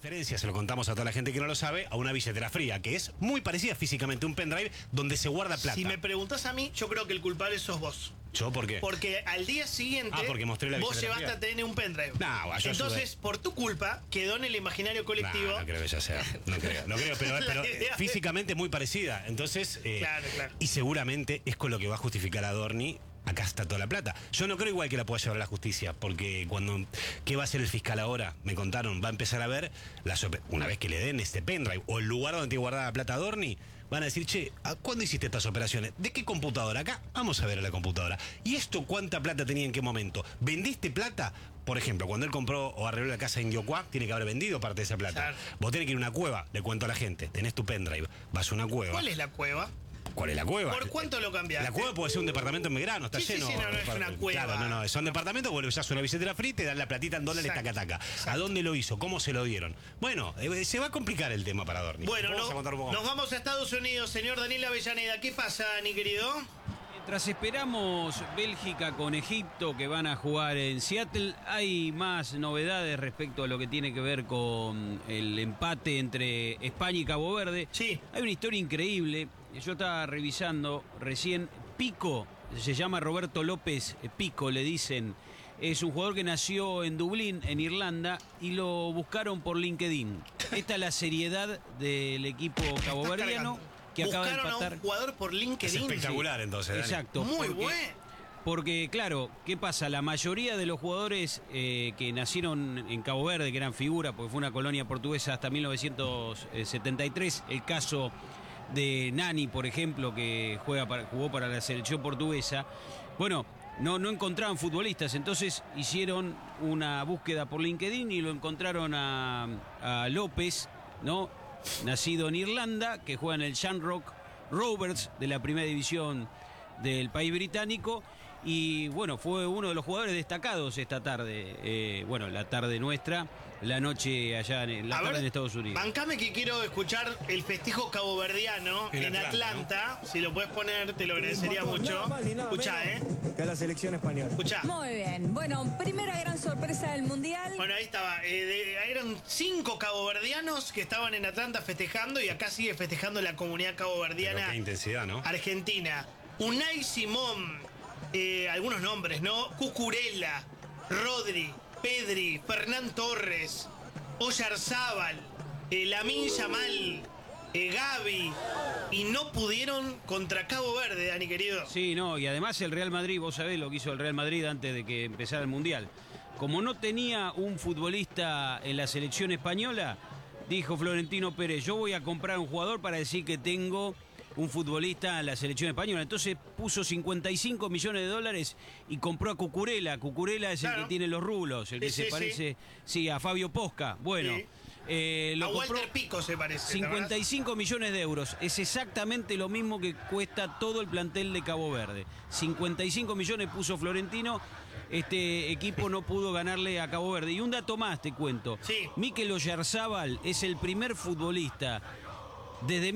Diferencia, se lo contamos a toda la gente que no lo sabe, a una billetera fría, que es muy parecida físicamente a un pendrive donde se guarda plata. Si me preguntás a mí, yo creo que el culpable sos vos. ¿Yo por qué? Porque al día siguiente porque mostré la vos billetera llevaste fría. a TN un pendrive. No, yo entonces, ayudé. por tu culpa, quedó en el imaginario colectivo. No creo que ya sea. No creo, pero idea físicamente muy parecida. Entonces, Claro. y seguramente es con lo que va a justificar a Adorni. Acá está toda la plata. Yo no creo igual que la pueda llevar a la justicia, porque ¿qué va a hacer el fiscal ahora? Me contaron, va a empezar a ver, una vez que le den este pendrive o el lugar donde tiene guardada la plata Adorni, van a decir, che, ¿cuándo hiciste estas operaciones? ¿De qué computadora? Acá, vamos a ver a la computadora. ¿Y esto cuánta plata tenía en qué momento? ¿Vendiste plata? Por ejemplo, cuando él compró o arregló la casa de Indiocuá, tiene que haber vendido parte de esa plata. Claro. Vos tenés que ir a una cueva, le cuento a la gente, tenés tu pendrive, vas a una cueva. ¿Cuál es la cueva? ¿Cuál es la cueva? ¿Por cuánto lo cambiaste? La cueva puede ser un departamento en Belgrano, está Sí, lleno. no es una cueva. Claro, no, son departamentos, vos le usás una billetera free, te dan la platita en dólares, Exacto. taca. ¿A dónde lo hizo? ¿Cómo se lo dieron? Bueno, se va a complicar el tema para Adorni. Bueno, Vamos a contar un poco nos más. vamos a Estados Unidos, señor Daniel Avellaneda. ¿Qué pasa, mi querido? Mientras esperamos Bélgica con Egipto que van a jugar en Seattle, hay más novedades respecto a lo que tiene que ver con el empate entre España y Cabo Verde. Sí. Hay una historia increíble. Yo estaba revisando recién. Pico, se llama Roberto López Pico, le dicen. Es un jugador que nació en Dublín, en Irlanda, y lo buscaron por LinkedIn. Esta es la seriedad del equipo caboverdiano que acaba de Buscaron empatar. a un jugador por Es LinkedIn. espectacular entonces, Dani. Exacto. Muy porque- bueno. Porque, claro, ¿qué pasa? La mayoría de los jugadores que nacieron en Cabo Verde, que eran figuras, porque fue una colonia portuguesa hasta 1973, el caso de Nani, por ejemplo, que jugó para la selección portuguesa, bueno, no encontraban futbolistas, entonces hicieron una búsqueda por LinkedIn y lo encontraron a López, ¿no? Nacido en Irlanda, que juega en el Shamrock Rovers de la primera división del país británico. Y bueno, fue uno de los jugadores destacados esta tarde. La tarde nuestra, la noche allá A tarde ver, en Estados Unidos. bancame que quiero escuchar el festejo caboverdiano en Atlanta. Si lo puedes poner, te lo agradecería mucho. Nada más ni nada Escuchá, menos que a la selección española. Escuchá. Muy bien. Bueno, primera gran sorpresa del Mundial. Bueno, ahí estaba. Eran 5 caboverdianos que estaban en Atlanta festejando y acá sigue festejando la comunidad Pero caboverdiana qué intensidad, ¿no? argentina. Unai Simón, algunos nombres, ¿no? Cucurella, Rodri, Pedri, Fernán Torres, Oyarzábal, Lamine Yamal, Gavi, y no pudieron contra Cabo Verde, Dani querido. Sí, no, y además el Real Madrid, vos sabés lo que hizo el Real Madrid antes de que empezara el Mundial. Como no tenía un futbolista en la selección española, dijo Florentino Pérez, yo voy a comprar un jugador para decir que tengo un futbolista en la selección española. Entonces puso 55 millones de dólares y compró a Cucurella. Cucurella es el que tiene los rulos, el que Sí, se parece a Fabio Posca. Bueno, Sí. lo A compró Walter Pico se parece. ¿te acordás? 55 millones de euros. Es exactamente lo mismo que cuesta todo el plantel de Cabo Verde. 55 millones puso Florentino. Este equipo no pudo ganarle a Cabo Verde. Y un dato más te cuento. Sí. Mikel Oyarzábal es el primer futbolista desde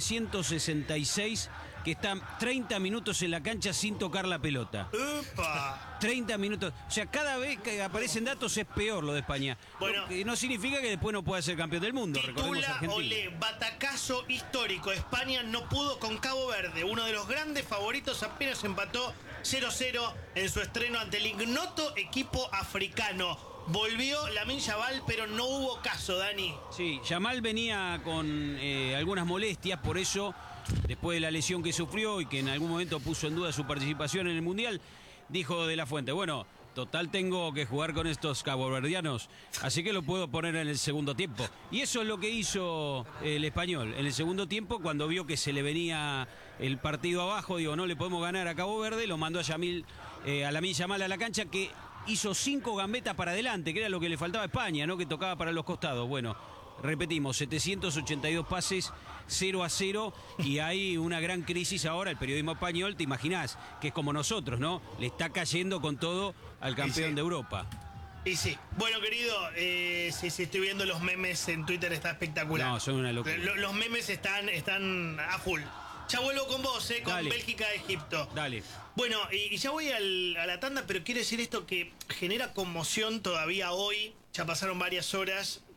1966 que está 30 minutos en la cancha sin tocar la pelota. ¡Upa! 30 minutos. O sea, cada vez que aparecen datos es peor lo de España. Bueno. Lo que no significa que después no pueda ser campeón del mundo. Recordemos Titula Argentina. Olé, batacazo histórico. España no pudo con Cabo Verde. Uno de los grandes favoritos apenas empató 0-0 en su estreno ante el ignoto equipo africano. Volvió Lamine Yamal, pero no hubo caso, Dani. Sí, Yamal venía con algunas molestias, por eso, después de la lesión que sufrió y que en algún momento puso en duda su participación en el Mundial, dijo De la Fuente, bueno, total tengo que jugar con estos caboverdianos, así que lo puedo poner en el segundo tiempo. Y eso es lo que hizo el español. En el segundo tiempo, cuando vio que se le venía el partido abajo, digo, no le podemos ganar a Cabo Verde, lo mandó a Lamine Yamal a la cancha, que hizo 5 gambetas para adelante, que era lo que le faltaba a España, ¿no? Que tocaba para los costados. Bueno, repetimos, 782 pases, 0-0, y hay una gran crisis ahora. El periodismo español, te imaginás, que es como nosotros, ¿no? Le está cayendo con todo al campeón Sí. de Europa. Y sí. Bueno, querido, sí, estoy viendo los memes en Twitter, está espectacular. No, son una locura. Los memes están a full. Ya vuelvo con vos, con Dale. Bélgica-Egipto. Dale. Bueno, y ya voy a la tanda, pero quiero decir esto que genera conmoción todavía hoy. Ya pasaron varias horas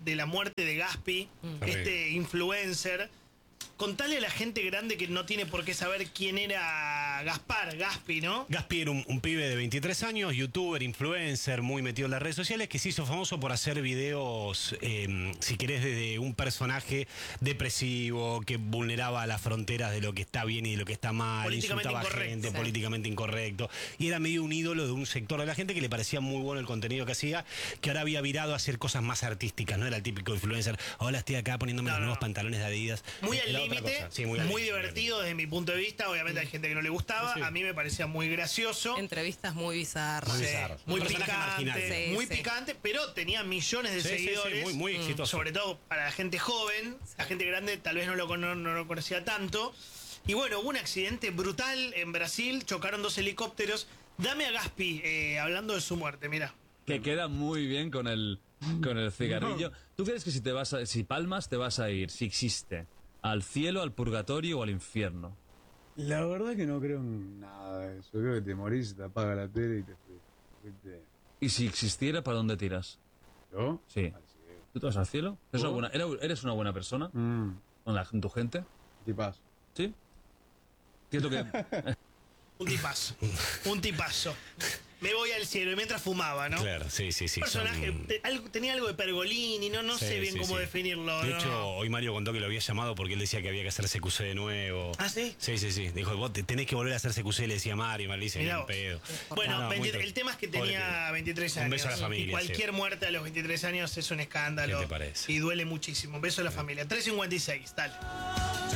de la muerte de Gaspi, este influencer. Contale a la gente grande que no tiene por qué saber quién era Gaspi, ¿no? Gaspi era un pibe de 23 años, youtuber, influencer, muy metido en las redes sociales, que se hizo famoso por hacer videos, si querés, de un personaje depresivo, que vulneraba las fronteras de lo que está bien y de lo que está mal, insultaba a gente, políticamente incorrecto, y era medio un ídolo de un sector de la gente que le parecía muy bueno el contenido que hacía, que ahora había virado a hacer cosas más artísticas, no era el típico influencer, hola, estoy acá poniéndome los nuevos pantalones de Adidas. Muy al límite, sí, muy divertido desde mi punto de vista. Obviamente hay gente que no le gustaba. A mí me parecía muy gracioso. Entrevistas muy bizarras. Muy picante, muy picante, pero tenía millones de seguidores. Muy exitoso. Sobre todo para la gente joven. La gente grande tal vez no lo conocía tanto. Y bueno, hubo un accidente brutal en Brasil. Chocaron 2 helicópteros. Dame a Gaspi hablando de su muerte, mira. Que queda muy bien con el cigarrillo. ¿Tú crees que si palmas te vas a ir, si existe, al cielo, al purgatorio o al infierno? La verdad que no creo en nada de eso. Creo que te morís, te apaga la tele y te fuiste. ¿Y si existiera, para dónde tiras? ¿Yo? Sí. Al cielo. ¿Tú te vas al cielo? ¿Eres una buena persona? ¿Con tu gente? Tipazo. ¿Sí? ¿Qué es lo que...? Un tipazo. Un tipazo. Me voy al cielo y mientras fumaba, ¿no? Claro, sí. Un personaje, tenía algo de Pergolini, no sé bien cómo definirlo. De hecho, hoy Mario contó que lo había llamado porque él decía que había que hacer CQC de nuevo. ¿Ah, sí? Sí. Dijo, vos tenés que volver a hacer CQC, le decía Mario, le dice, bien pedo. Bueno, el tema es que tenía 23 años. Un beso a la familia. Y cualquier muerte a los 23 años es un escándalo. ¿Qué te parece? Y duele muchísimo. Un beso a la familia. 3:56, dale.